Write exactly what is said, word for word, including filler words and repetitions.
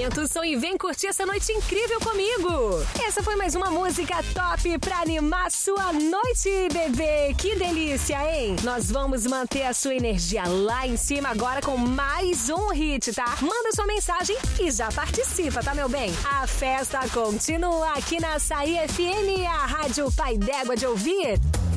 aumenta o som e vem curtir essa noite incrível comigo. Essa foi mais uma música top pra animar sua noite, bebê. Que delícia, hein? Nós vamos manter a sua energia lá em cima agora com mais um hit, tá? Manda sua mensagem e já participa, tá, meu bem? A festa continua aqui na Açaí F M, a Rádio Pai d'Égua de ouvir.